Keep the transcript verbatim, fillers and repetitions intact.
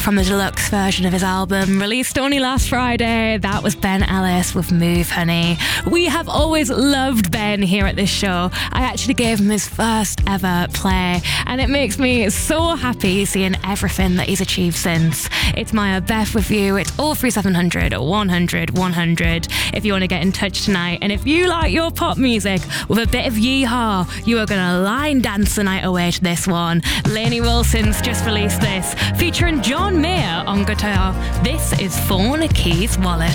from the deluxe version of his album, released only last Friday. That was Ben Ellis with Move Honey. We have always loved Ben here at this show. I actually gave him his first ever play, and it makes me so happy seeing everything that he's achieved since. It's Maya Beth with you. It's oh three seven hundred, one hundred, one hundred if you want to get in touch tonight. And if you like your pop music with a bit of yeehaw, you are going to line dance the night away to this one. Lainey Wilson's just released this, featuring John Mayer on guitar. This is Phone, Keys, Wallet.